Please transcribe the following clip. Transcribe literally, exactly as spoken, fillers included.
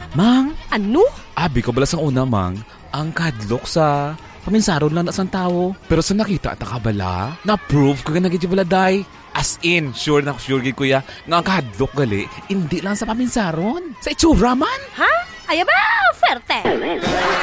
Mang, Ano? abi ko balas ang una, Mang, ang kadlok sa paminsaron lang na sang tao. Pero sa nakita at nakabala, na-prove ko ka nagigibaladay. As in, sure na sure gid kuya, nga ang kadlok gali, hindi lang sa paminsaron. Sa itsura man. Ha? Ay ba, Ferte?